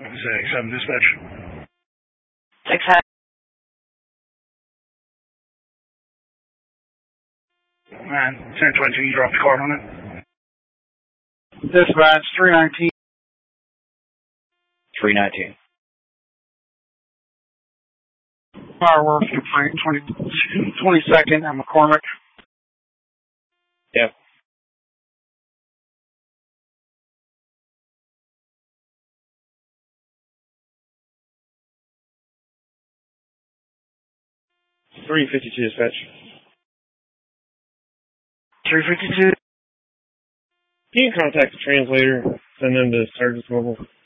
7 dispatch. 6 hat. 1022, you dropped the card on it. Dispatch 319. 319. Fireworks complaint 22nd at McCormick. Yep. $352 dispatch. 352. Can you contact the translator? Send them to Sturgis Mobile.